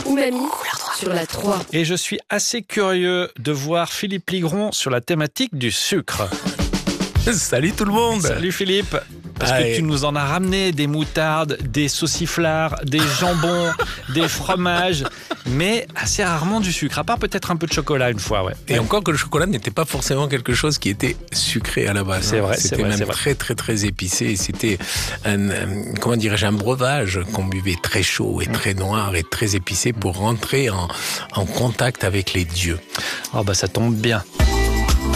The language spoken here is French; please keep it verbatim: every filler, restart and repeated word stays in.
Umami sur la trois. Et je suis assez curieux de voir Philippe Ligron sur la thématique du sucre. Salut tout le monde. Salut Philippe. Parce Allez. que tu nous en as ramené des moutardes, des sauciflards, des jambons, des fromages, mais assez rarement du sucre, à part peut-être un peu de chocolat une fois. Ouais. Et encore que le chocolat n'était pas forcément quelque chose qui était sucré à la base. C'est hein. vrai, c'est C'était vrai, même c'est vrai. très très très épicé. Et c'était un, un- comment dirais-je, un breuvage qu'on buvait très chaud et très noir et très épicé pour rentrer en, en contact avec les dieux. Oh bah ça tombe bien.